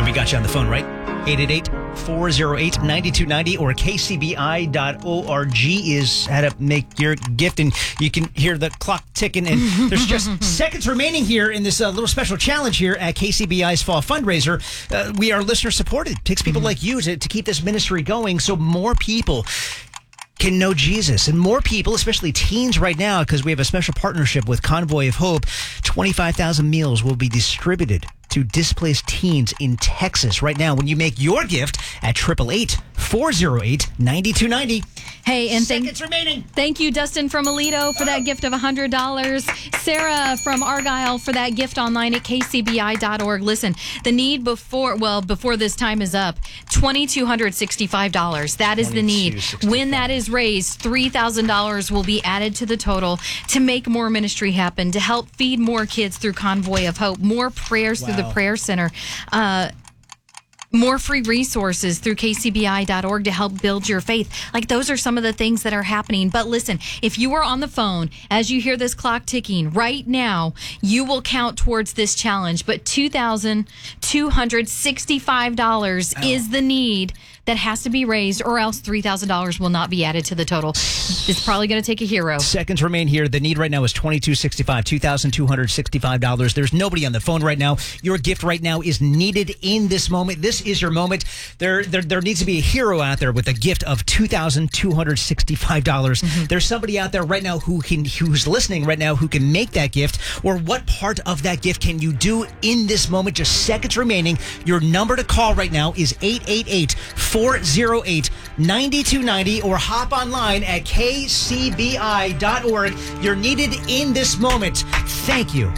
We got you on the phone, right? 888-408-9290 or kcbi.org is how to make your gift. And you can hear the clock ticking. And there's just seconds remaining here in this little special challenge here at KCBI's Fall Fundraiser. We are listener supported. It takes people like you to keep this ministry going so more people can know Jesus. And more people, especially teens right now, because we have a special partnership with Convoy of Hope, 25,000 meals will be distributed to displaced teens in Texas right now when you make your gift at 888-408-9290. Hey, and seconds remaining. Thank you, Dustin from Aledo, for that gift of $100. Sarah from Argyle for that gift online at kcbi.org. Listen, the need before this time is up, $2,265. That is the need. When that is raised, $3,000 will be added to the total to make more ministry happen, to help feed more kids through Convoy of Hope, more prayers through the Prayer Center, more free resources through kcbi.org to help build your faith. Like, those are some of the things that are happening. But listen, if you are on the phone as you hear this clock ticking right now, you will count towards this challenge. But $2,265 is the need that has to be raised, or else $3,000 will not be added to the total. It's probably going to take a hero. Seconds remain here. The need right now is $2,265. There's nobody on the phone right now. Your gift right now is needed in this moment. This is your moment. There needs to be a hero out there with a gift of $2,265. There's somebody out there right now who's listening right now who can make that gift. Or what part of that gift can you do in this moment? Just seconds remaining. Your number to call right now is 888-408-9290 or hop online at kcbi.org. You're needed in this moment. Thank you